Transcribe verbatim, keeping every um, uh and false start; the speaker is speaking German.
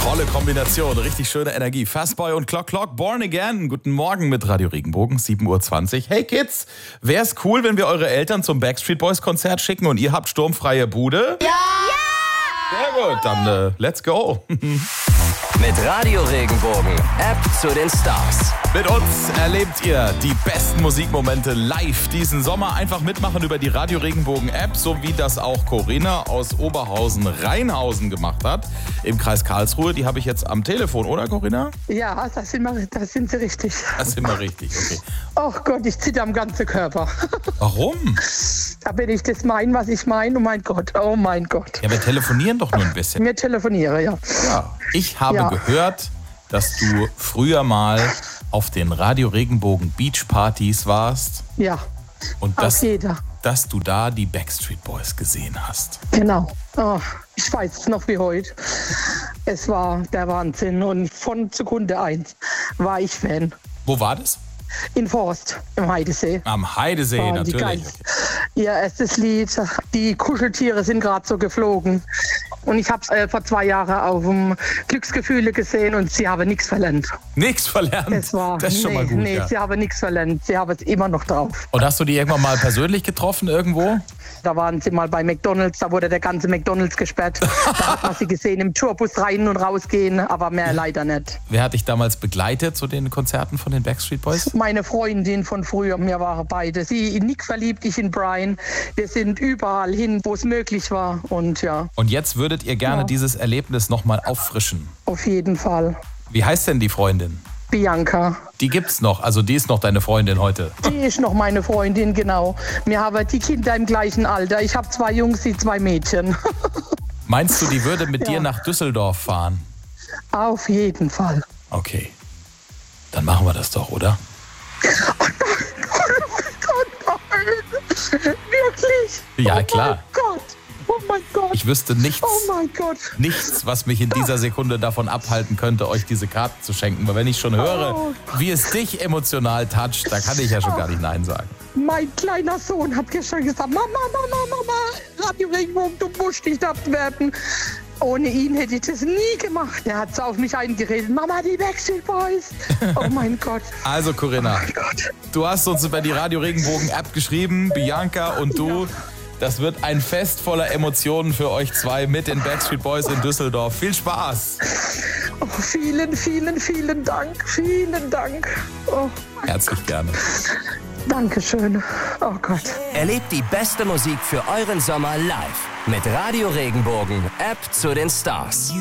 Tolle Kombination, richtig schöne Energie. Fastboy und Clock Clock, Born Again. Guten Morgen mit Radio Regenbogen, sieben Uhr zwanzig. Hey Kids, wär's cool, wenn wir eure Eltern zum Backstreet Boys Konzert schicken und ihr habt sturmfreie Bude? Ja! Sehr gut, dann äh, let's go. Mit Radio Regenbogen, App zu den Stars. Mit uns erlebt ihr die besten Musikmomente live diesen Sommer. Einfach mitmachen über die Radio Regenbogen App, so wie das auch Corinna aus Oberhausen-Rheinhausen gemacht hat, im Kreis Karlsruhe. Die habe ich jetzt am Telefon, oder Corinna? Ja, das sind, wir, das sind sie richtig. Das sind wir richtig, okay. Oh Gott, ich zitter am ganzen Körper. Warum? Da bin ich das mein, was ich meine. Oh mein Gott, oh mein Gott. Ja, wir telefonieren doch nur ein bisschen. Wir telefonieren, ja. Ja, ich habe Ja. gehört, dass du früher mal auf den Radio Regenbogen Beach Partys warst Ja, und auf dass, jeder. dass du da die Backstreet Boys gesehen hast. Genau. Oh, ich weiß es noch wie heute. Es war der Wahnsinn. Und von Sekunde eins war ich Fan. Wo war das? In Forst, im Heidesee. Am Heidesee, Oh, die natürlich. geilste- Ihr erstes Lied, die Kuscheltiere sind gerade so geflogen. Und ich habe es äh, vor zwei Jahren auf dem Glücksgefühle gesehen und sie haben nichts verlernt. Nichts verlernt. Es war, das ist schon nee, mal gut. nee, Ja. sie haben nichts verlernt. Sie haben es immer noch drauf. Und hast du die irgendwann mal persönlich getroffen irgendwo? Da waren sie mal bei McDonalds, da wurde der ganze McDonalds gesperrt. Da hat man sie gesehen im Tourbus rein und rausgehen, aber mehr leider nicht. Wer hat dich damals begleitet zu den Konzerten von den Backstreet Boys? Meine Freundin von früher, wir waren beide. Sie in Nick verliebt, ich in Brian. Wir sind überall hin, wo es möglich war. Und ja, Und jetzt würdet ihr gerne Ja. dieses Erlebnis nochmal auffrischen. auf jeden Fall. Wie heißt denn die Freundin? Bianca. Die gibt's noch, also die ist noch deine Freundin heute. Die ist noch meine Freundin, genau. Wir haben die Kinder im gleichen Alter. Ich habe zwei Jungs, sie zwei Mädchen. Meinst du, die würde mit Ja. dir nach Düsseldorf fahren? Auf jeden Fall. Okay, dann machen wir das doch, oder? Oh Gott, nein. Wirklich? Ja, oh klar. Oh mein Gott. Oh mein Gott. Ich wüsste nichts, Oh mein Gott. nichts, was mich in dieser Sekunde davon abhalten könnte, euch diese Karten zu schenken. Weil wenn ich schon höre, Oh. wie es dich emotional toucht, da kann ich ja schon gar nicht Nein sagen. Mein kleiner Sohn hat gestern gesagt, Mama, Mama, Mama, Radio Regenbogen, du musst nicht abwerben. Ohne ihn hätte ich das nie gemacht. Er hat so auf mich eingeredet. Mama, die Backstreet Boys. Oh mein Gott. Also Corinna, Oh Gott. du hast uns über die Radio Regenbogen App geschrieben, Bianca und du. Das wird ein Fest voller Emotionen für euch zwei mit den Backstreet Boys in Düsseldorf. Viel Spaß! Oh, vielen, vielen, vielen Dank. Vielen Dank. Oh, Herzlich gerne. Dankeschön. Oh Gott. Erlebt die beste Musik für euren Sommer live. Mit Radio Regenbogen, App zu den Stars.